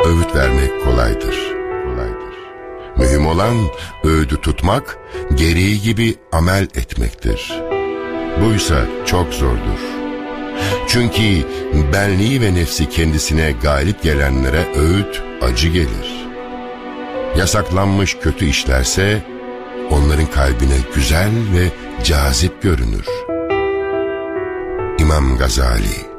öğüt vermek kolaydır. Mühim olan öğüdü tutmak, gereği gibi amel etmektir. Buysa çok zordur. Çünkü benliği ve nefsi kendisine galip gelenlere öğüt acı gelir. Yasaklanmış kötü işlerse onların kalbine güzel ve cazip görünür. İmam Gazali.